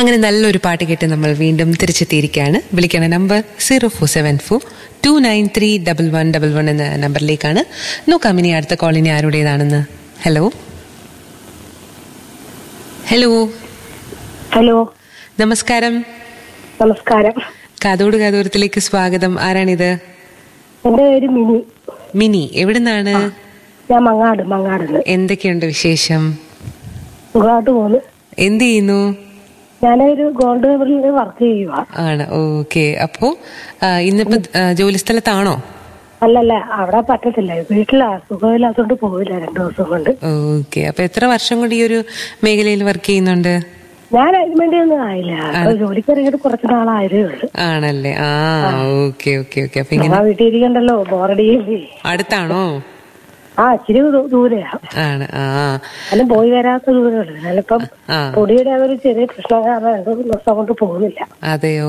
അങ്ങനെ നല്ലൊരു പാട്ട് കേട്ട് നമ്മൾ വീണ്ടും തിരിച്ചെത്തിയിരിക്കുകയാണ്. വിളിക്കണ നമ്പർ 0474293111 എന്ന നമ്പറിലേക്കാണ്. നോക്കാം ഇനി അടുത്ത കോളിനി ആരുടേതാണെന്ന്. ഹലോ ഹലോ ഹലോ, നമസ്കാരം. നമസ്കാരം. കാതോട് കാതോരത്തിലേക്ക് സ്വാഗതം. ആരാണിത്? എന്റെ പേര് മിനി. മിനി, എവിടുന്നാണ്? ഞാൻ മങ്ങാട്. എന്തൊക്കെയുണ്ട് വിശേഷം? സുഖമായിട്ട് പോകുന്നു. എന്ത് ചെയ്യുന്നു? ഞാനൊരു ഗോൾഡ് പേപ്പറിൽ വർക്ക് ചെയ്യുക. ആണ്. ഓക്കെ. അപ്പോ ഇന്നിപ്പോ ജോലി സ്ഥലത്താണോ? അല്ലല്ല, അവിടെ പറ്റത്തില്ല. വീട്ടിലാ, സുഖമില്ലാത്തോണ്ട് പോവില്ല 2 ദിവസം കൊണ്ട്. ഓക്കെ. അപ്പൊ എത്ര വർഷം കൊണ്ട് ഈ ഒരു മേഖലയിൽ വർക്ക് ചെയ്യുന്നുണ്ട്? ഞാൻ അതിന് വേണ്ടിയൊന്നും ആയില്ല. ജോലിക്ക് ഇറങ്ങിയിട്ട് കുറച്ച് നാളായതേ ഉള്ളൂ. ആണല്ലേ? ആ, ഓക്കെ ഓക്കെ ഓക്കെ. അപ്പൊ ഇങ്ങനെ വീട്ടിൽ ഇരിക്കണ്ടല്ലോ, ബോറടിയല്ലേ. അടുത്താണോ? ഇച്ചിരി ദൂരെയാ. ആണ്. അതിന് പോയി വരാത്ത ദൂരമുള്ളൂ. ഞാനിപ്പം പൊടിയുടെ അതൊരു ചെറിയ പ്രശ്നം കാരണം 2 ദിവസം കൊണ്ട് പോകുന്നില്ല. അതെയോ?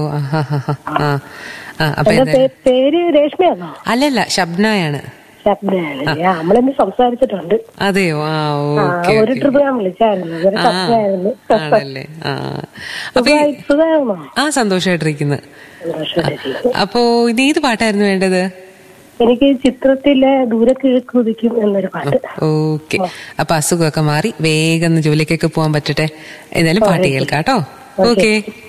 പേര് രേഷ്മയാണോ? അല്ലല്ല, ഷബ്നയാണ്. നമ്മളിന്ന് സംസാരിച്ചിട്ടുണ്ട്. അതെയോ? ഒരു ട്രിപ്പ് ഞാൻ വിളിച്ചായിരുന്നു. ആണല്ലേ? സന്തോഷമായിട്ടിരിക്കുന്നു. അപ്പോ ഇത് ഏത് പാട്ടായിരുന്നു വേണ്ടത്? എനിക്ക് ചിത്രത്തിലെ ദൂരെ കിഴക്കുതിക്കും എന്നൊരു പാട്ട്. ഓക്കെ. അപ്പൊ അസുഖമൊക്കെ മാറി വേഗം ജോലിക്കൊക്കെ പോകാൻ പറ്റട്ടെ. എന്നാലും പാട്ട് കേൾക്കാട്ടോ. ഓക്കെ.